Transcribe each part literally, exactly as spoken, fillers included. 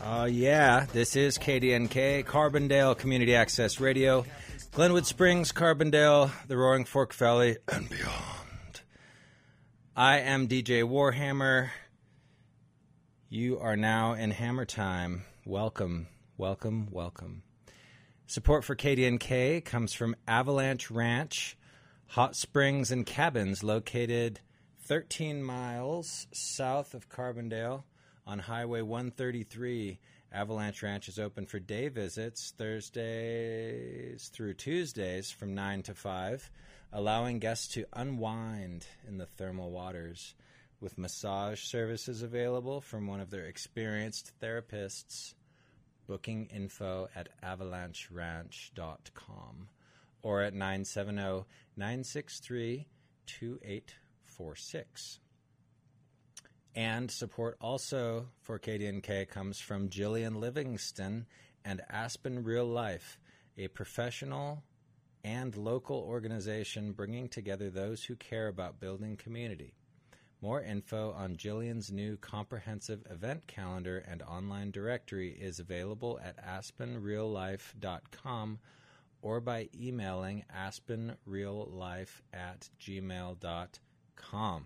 Oh, uh, yeah. This is K D N K, Carbondale Community Access Radio, Glenwood Springs, Carbondale, the Roaring Fork Valley, and beyond. I am D J Warhammer. You are now in Hammer Time. Welcome, welcome, welcome. Support for K D N K comes from Avalanche Ranch, hot springs and cabins located thirteen miles south of Carbondale on Highway one thirty-three. Avalanche Ranch is open for day visits Thursdays through Tuesdays from nine to five, allowing guests to unwind in the thermal waters, with massage services available from one of their experienced therapists. Booking info at avalanche ranch dot com or at nine seven zero, nine six three, two eight four six. And support also for K D N K comes from Jillian Livingston and Aspen Real Life, a professional and local organization bringing together those who care about building community. More info on Jillian's new comprehensive event calendar and online directory is available at aspen real life dot com or by emailing aspenreallife at gmail dot com.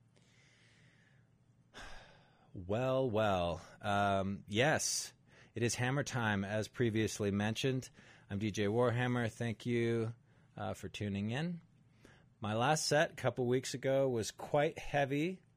Well, well, um, yes, it is Hammer Time, as previously mentioned. I'm D J Warhammer. Thank you uh, for tuning in. My last set a couple weeks ago was quite heavy